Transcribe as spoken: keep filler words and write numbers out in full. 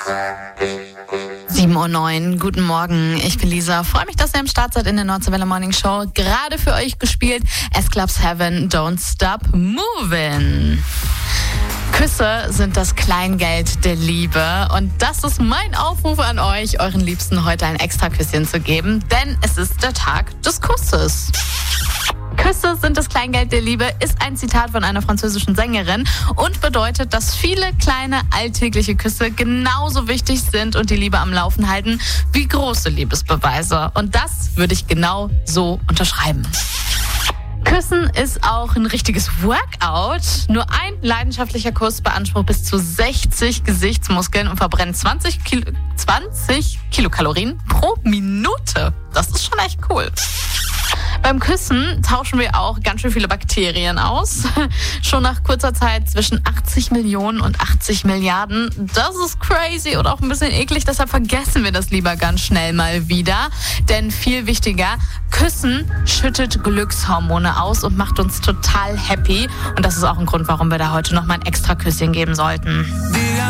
sieben Uhr neun, guten Morgen, ich bin Lisa. Freue mich, dass ihr am Start seid in der Nordwelle Morning Show. Gerade für euch gespielt S-Club's Heaven, Don't Stop Movin'. Küsse sind das Kleingeld der Liebe und das ist mein Aufruf an euch, euren Liebsten heute ein extra Küsschen zu geben, denn es ist der Tag des Kusses. Küsse sind das Kleingeld der Liebe ist ein Zitat von einer französischen Sängerin und bedeutet, dass viele kleine alltägliche Küsse genauso wichtig sind und die Liebe am Laufen halten wie große Liebesbeweise. Und das würde ich genau so unterschreiben. Küssen ist auch ein richtiges Workout. Nur ein leidenschaftlicher Kuss beansprucht bis zu sechzig Gesichtsmuskeln und verbrennt zwanzig, Kilo, zwanzig Kilokalorien pro Minute. Das ist schon echt cool. Beim Küssen tauschen wir auch ganz schön viele Bakterien aus. Schon nach kurzer Zeit zwischen achtzig Millionen und achtzig Milliarden. Das ist crazy und auch ein bisschen eklig. Deshalb vergessen wir das lieber ganz schnell mal wieder. Denn viel wichtiger, Küssen schüttet Glückshormone aus und macht uns total happy. Und das ist auch ein Grund, warum wir da heute noch mal ein extra Küsschen geben sollten.